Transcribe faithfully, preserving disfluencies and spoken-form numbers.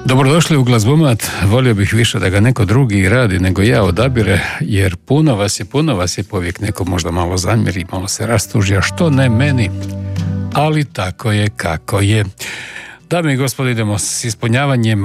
Dobrodošli u Glazbomat. Volio bih više da ga neko drugi radi nego ja odabire, jer puno vas je, puno vas je, povijek neko možda malo zamjeri, malo se rastuži, a što ne meni. Ali tako je kako je. Dame i gospodo, idemo s ispunjavanjem